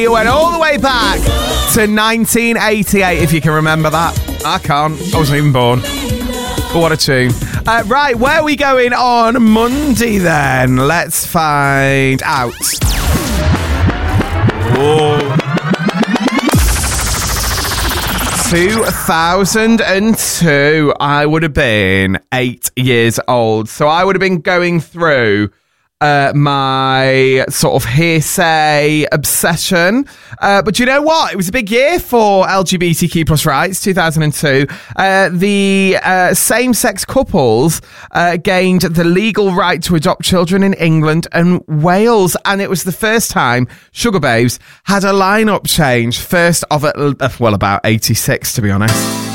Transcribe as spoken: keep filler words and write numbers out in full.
You went all the way back to nineteen eighty-eight, if you can remember that. I can't. I wasn't even born. But what a tune. Uh, right, where are we going on Monday then? Let's find out. Whoa. two thousand two, I would have been eight years old. So I would have been going through uh, my sort of hearsay obsession. Uh, but you know what? It was a big year for L G B T Q plus rights, two thousand two. Uh, the uh, same-sex couples uh, gained the legal right to adopt children in England and Wales. And it was the first time Sugar Babes had a lineup change. First of, it, well, about eighty-six, to be honest.